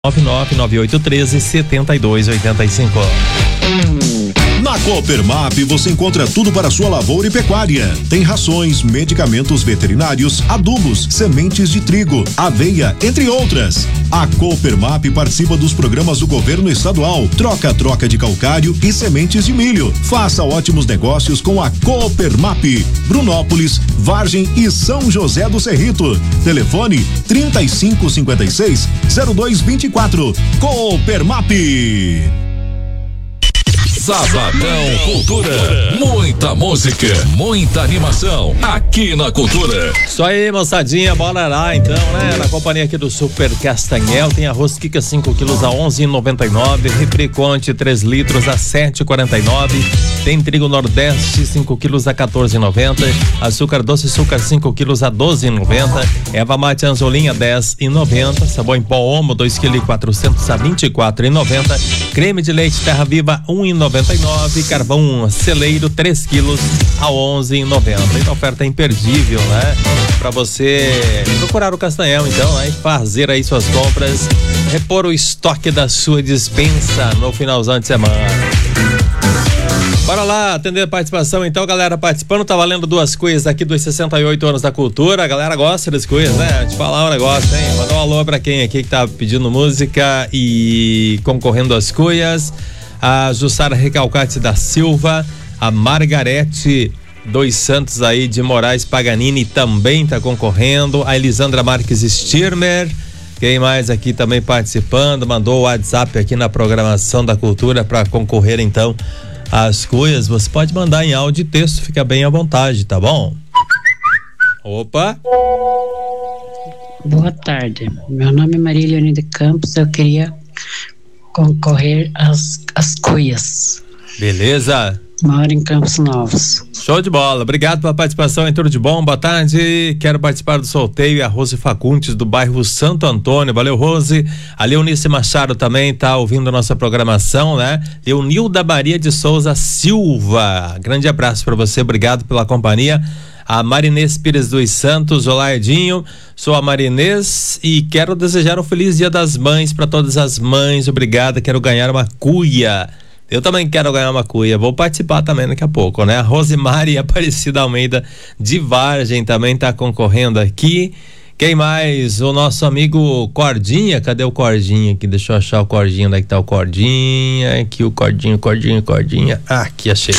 99813-7285. Na Coopermap você encontra tudo para sua lavoura e pecuária. Tem rações, medicamentos veterinários, adubos, sementes de trigo, aveia, entre outras. A Coopermap participa dos programas do governo estadual, troca de calcário e sementes de milho. Faça ótimos negócios com a Coopermap. Brunópolis, Vargem e São José do Cerrito. Telefone 3556-0224. Coopermap. Sabadão Cultura. Muita música, muita animação aqui na Cultura. Isso aí, moçadinha, bora lá então, né? Na companhia aqui do Super Castanhel, tem arroz Kika 5 quilos a 11,99, refri Conte 3 litros a 7,49, tem trigo Nordeste 5 quilos a 14,90, açúcar doce açúcar 5 quilos a 12,90, erva mate Anzolinha 10,90, sabão em pó Omo 2 kg e 400 a 24,90, creme de leite Terra Viva 1,99, carvão celeiro 3 quilos a 11,90. Então, oferta imperdível, né? Pra você procurar o Castanhel, então, né? E fazer aí suas compras, repor o estoque da sua despensa no finalzão de semana. Bora lá, atender a participação então, galera participando, tá valendo 2 coisas aqui dos 68 anos da cultura, a galera gosta das coisas, né? Te falar um negócio, hein? Mandar um alô pra quem aqui que tá pedindo música e concorrendo às coisas. A Jussara Recalcate da Silva, a Margarete dos Santos aí de Moraes Paganini também tá concorrendo, a Elisandra Marques Stirmer, quem mais aqui também participando, mandou o WhatsApp aqui na programação da cultura para concorrer então às coisas. Você pode mandar em áudio e texto, fica bem à vontade, tá bom? Opa! Boa tarde, meu nome é Maria Leone de Campos, eu queria concorrer às cuias. Beleza. Moro em Campos Novos. Show de bola, obrigado pela participação em Tudo de Bom, boa tarde, quero participar do sorteio, e a Rose Facundes do bairro Santo Antônio, valeu Rose, a Leonice Machado também tá ouvindo a nossa programação, né? Leonilda Maria de Souza Silva, grande abraço para você, obrigado pela companhia. A Marinês Pires dos Santos, olá Edinho, sou a Marinês e quero desejar um feliz Dia das Mães para todas as mães, obrigada, quero ganhar uma cuia. Eu também quero ganhar uma cuia, vou participar também daqui a pouco, né? A Rosemary Aparecida Almeida de Vargem também tá concorrendo aqui. Quem mais? O nosso amigo Cordinha, cadê o Cordinha aqui? Deixa eu achar o Cordinha, onde é que tá o Cordinha? Aqui o Cordinha. Ah, aqui achei.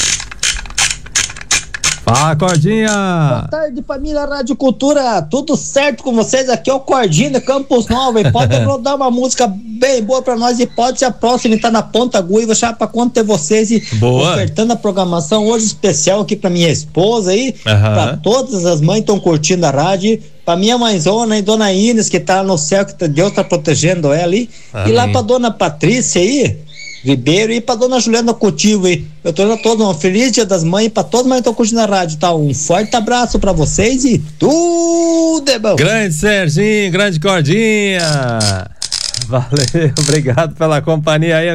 Fala, Cordinha! Boa tarde, família Rádio Cultura, tudo certo com vocês? Aqui é o Cordinha de Campos Novos, e pode rodar uma música bem boa pra nós e pode ser a próxima, tá na ponta agulha, vou deixar pra conta de vocês e boa. Ofertando a programação hoje especial aqui pra minha esposa aí, pra todas as mães que estão curtindo a rádio, pra minha mãezona e dona Inês que tá no céu, que Deus tá protegendo ela aí, e lá pra dona Patrícia aí, Ribeiro, e pra dona Juliana Coutinho aí. Eu tô a todos um feliz Dia das Mães pra todos, mas estão curtindo a rádio, tá? Um forte abraço pra vocês e tudo é bom. Grande Serginho, grande Cordinha. Valeu, obrigado pela companhia aí.